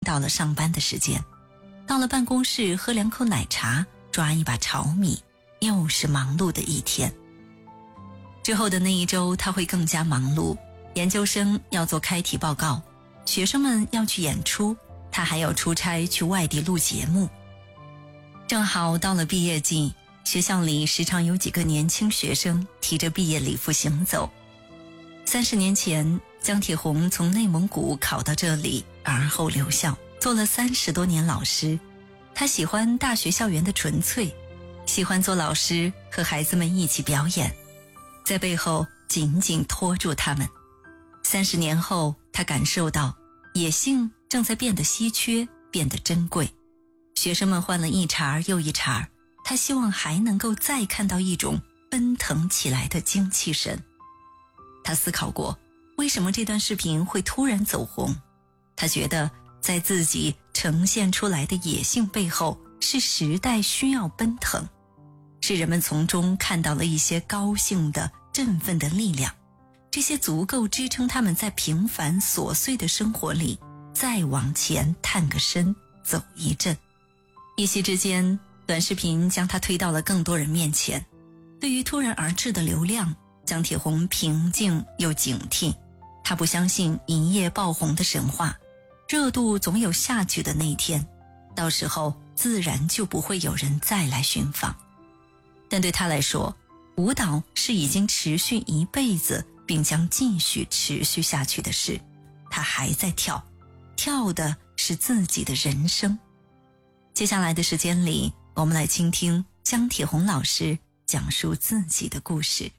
到了上班的时间，到了办公室喝2口奶茶，抓一把炒米，又是忙碌的一天。之后的那一周他会更加忙碌，研究生要做开题报告，学生们要去演出，他还要出差去外地录节目。正好到了毕业季，学校里时常有几个年轻学生提着毕业礼服行走。30年前，姜铁红从内蒙古考到这里，而后留校，做了30多年老师。他喜欢大学校园的纯粹，喜欢做老师和孩子们一起表演，在背后紧紧拖住他们。30年后，他感受到野性正在变得稀缺，变得珍贵。学生们换了一茬又一茬，他希望还能够再看到一种奔腾起来的精气神。他思考过，为什么这段视频会突然走红？他觉得在自己呈现出来的野性背后，是时代需要奔腾，是人们从中看到了一些高兴的、振奋的力量，这些足够支撑他们在平凡琐碎的生活里再往前探个身，走一阵。一夕之间，短视频将他推到了更多人面前。对于突然而至的流量，姜铁红平静又警惕。他不相信一夜爆红的神话，热度总有下去的那一天，到时候自然就不会有人再来寻访。但对他来说，舞蹈是已经持续一辈子并将继续持续下去的事，他还在跳，跳的是自己的人生。接下来的时间里，我们来倾听姜铁红老师讲述自己的故事。